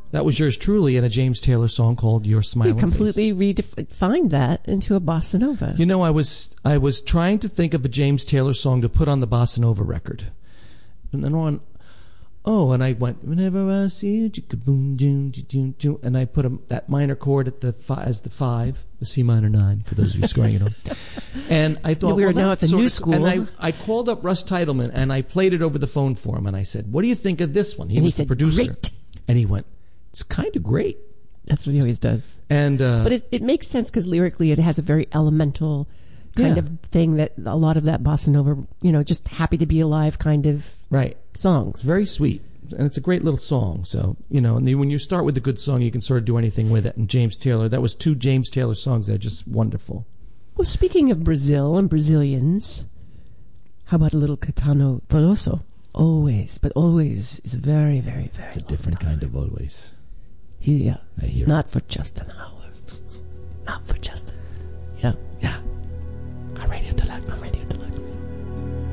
that was yours truly in a James Taylor song called Your Smiling You completely redefined that into a bossa nova. You know, I was trying to think of a James Taylor song to put on the bossa nova record. And then and I went, whenever I see you, boom, doom, and I put that minor chord at as the 5, the C minor 9, for those of you scoring it on. And I thought, we are now at the new school. And I called up Russ Titleman, and I played it over the phone for him, and I said, what do you think of this one? He was the producer. Great. And he went, it's kind of great. That's what he always does. And but it makes sense because lyrically it has a very elemental kind of thing that a lot of that bossa nova, just happy to be alive kind of songs. Very sweet. And it's a great little song. So, and when you start with a good song, you can sort of do anything with it. And James Taylor, that was 2 James Taylor songs that are just wonderful. Well, speaking of Brazil and Brazilians, how about a little Caetano Veloso? Always, but always is a very, very, very It's a different kind of always. I hear. Not for just an hour.